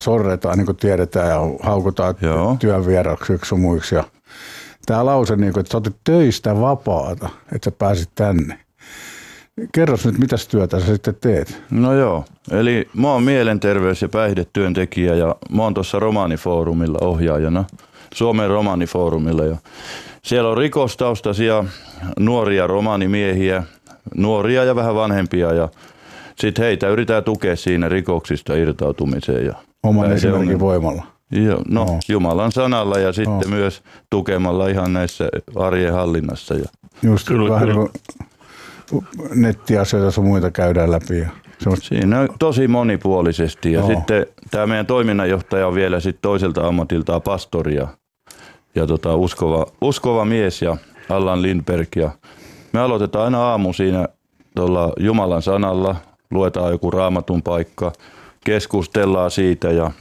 sorretaan, niin kuin tiedetään, ja haukutaan työn vieraksi sun muiksi. Ja tämä lause, niin kuin, että sä otit töistä vapaata, että sä pääsit tänne. Kerros nyt, mitäs työtä sä sitten teet? No joo, eli mä oon mielenterveys- ja päihdetyöntekijä ja mä oon tuossa romaanifoorumilla ohjaajana, Suomen romaanifoorumilla. Ja siellä on rikostaustaisia nuoria romaanimiehiä, nuoria ja vähän vanhempia ja sitten heitä yritetään tukea siinä rikoksista irtautumiseen. Ja oman esimerkin voimalla. Joo, no Jumalan sanalla ja sitten myös tukemalla ihan näissä arjen hallinnassa. Ja just vähän niin kuin nettiasioita sun muita käydään läpi. Ja siinä on tosi monipuolisesti ja sitten tämä meidän toiminnanjohtaja on vielä sitten toiselta ammatiltaan pastoria ja uskova mies ja Allan Lindberg. Ja me aloitetaan aina aamu siinä tuolla Jumalan sanalla, luetaan joku raamatun paikka, keskustellaan siitä ja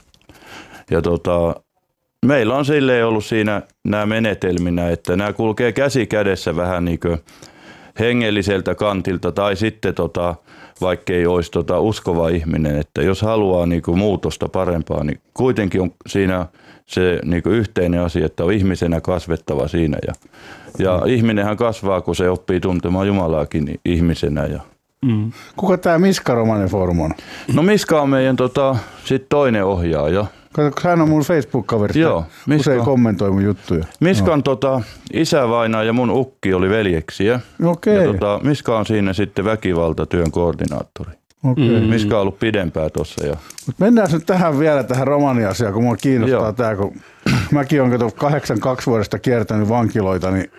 meillä on silleen ollut siinä nämä menetelminä, että nämä kulkee käsi kädessä vähän niin kuin hengelliseltä kantilta tai sitten vaikka ei olisi uskova ihminen, että jos haluaa niin kuin muutosta parempaa, niin kuitenkin on siinä se niin kuin yhteinen asia, että on ihmisenä kasvettava siinä ja ihminenhän kasvaa, kun se oppii tuntemaan Jumalaakin ihmisenä. Kuka tämä Miska Romaaniforum on? No Miska on meidän sit toinen ohjaaja. Katsotko, hän on mun Facebook-kaverista. Joo, usein kommentoi mun juttuja. Miskan isävainaa ja mun ukki oli veljeksiä. Okei. Ja Miska on siinä sitten väkivaltatyön koordinaattori. Okei. Miska on ollut pidempään tuossa. Mennään nyt tähän romaaniasiaan, kun mua kiinnostaa tämä, kun mäkin olen 82 vuodesta kiertänyt vankiloita, niin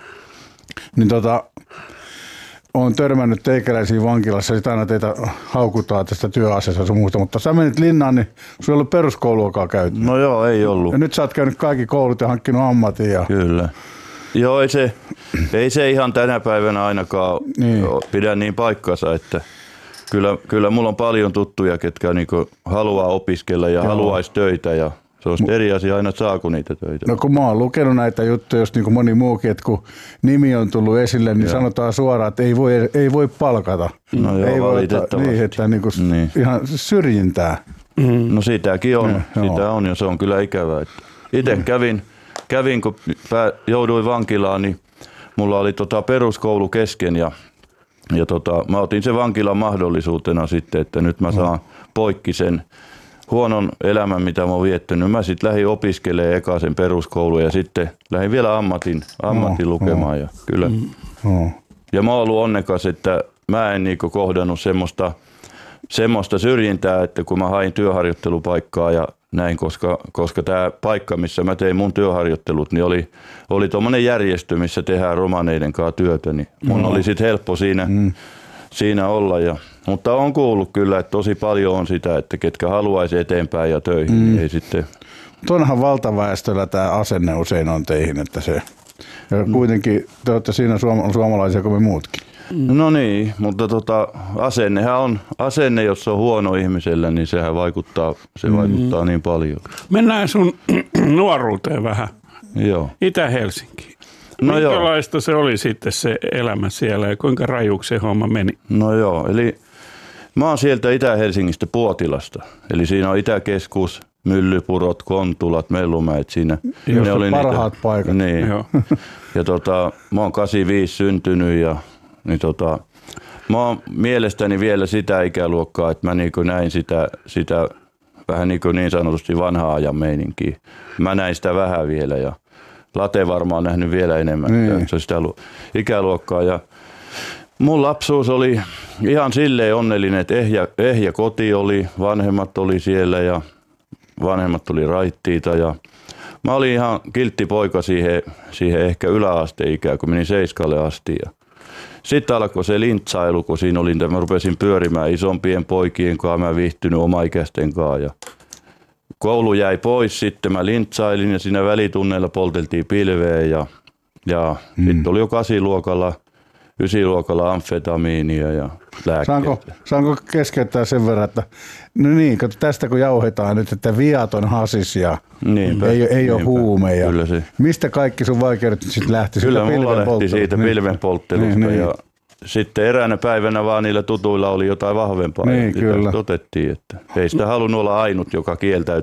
olen törmännyt teikäläisiin vankilassa, sitten aina teitä haukutaan tästä työasiasta sun muuta, mutta sä menit linnaan, niin sulla ei ollut peruskouluakaan käyty. No joo, ei ollut. Ja nyt sä oot käynyt kaikki koulut ja hankkinut ammatin. Ja kyllä. Joo, ei se ihan tänä päivänä ainakaan pidä niin paikkansa, että kyllä mulla on paljon tuttuja, ketkä niinku haluaa opiskella ja haluaisi töitä ja se on eri asia aina, saako niitä töitä. No kun mä oon lukenut näitä juttuja, just niin kuin moni muukin, että kun nimi on tullut esille, niin sanotaan suoraan, että ei voi palkata. No joo, ei valitettavasti. Niin, että ihan syrjintää. No sitäkin on, sitä on ja se on kyllä ikävää. Itse kävin, kun jouduin vankilaan, niin mulla oli peruskoulu kesken ja mä otin sen vankilan mahdollisuutena sitten, että nyt mä saan poikki sen huonon elämän, mitä mä oon viettänyt. Mä sitten lähdin opiskelemaan eka sen peruskoulun ja sitten lähdin vielä ammatin lukemaan. Ja kyllä. Ja mä oon ollut onnekas, että mä en niinku kohdannut semmoista syrjintää, että kun mä hain työharjoittelupaikkaa ja näin, koska tämä paikka, missä mä tein mun työharjoittelut, niin oli tommonen järjestö, missä tehdään romaneiden kanssa työtä, niin mun oli sitten helppo siinä olla. Mutta on kuullut kyllä, että tosi paljon on sitä, että ketkä haluaisi eteenpäin ja töihin, niin ei sitten. Onhan valtaväestöllä tämä asenne usein on teihin, että se. Ja kuitenkin te olette siinä suomalaisia kuin me muutkin. No niin, mutta asennehan on, jos se on huono ihmisellä, niin sehän vaikuttaa niin paljon. Mennään sun nuoruuteen vähän. Joo. Itä-Helsinkiin. No minkälaista se oli sitten se elämä siellä ja kuinka rajuksi se homma meni? No joo, eli mä oon sieltä Itä-Helsingistä Puotilasta. Eli siinä on Itäkeskus, Myllypurot, Kontulat, Mellumäet siinä. Ne oli parhaat paikat. Niin. Ja mä oon 85 syntynyt ja mä oon mielestäni vielä sitä ikäluokkaa, että mä näin sitä vähän niin sanotusti vanhaa ajan meininkiä. Mä näin sitä vähän vielä ja Late varmaan nähnyt vielä enemmän. Se on sitä ikäluokkaa. Ja mun lapsuus oli ihan silleen onnellinen, että ehjä koti oli, vanhemmat oli siellä ja vanhemmat oli raittiita. Ja mä olin ihan kiltti poika siihen ehkä yläasteikään, kun menin 7 asti. Sitten alkoi se lintsailu, kun siinä olin, mä rupesin pyörimään isompien poikien kanssa, mä viihtynyt omaikäisten kanssa. Ja koulu jäi pois, sitten mä lintsailin ja siinä välitunneilla polteltiin pilveä ja sitten oli jo 9-luokalla amfetamiinia ja lääkkeitä. Saanko keskeyttää sen verran, että no niin, tästä kun jauhetaan nyt, että viaton hasis ja ei ole huume. Ja mistä kaikki sun vaikeudet sitten lähti? Kyllä mulla lähti siitä pilvenpolttelusta. sitten eräänä päivänä vaan niillä tutuilla oli jotain vahvempaa. Niin, kyllä. Otettiin, että ei sitä halunnut olla ainut, joka kieltäytyi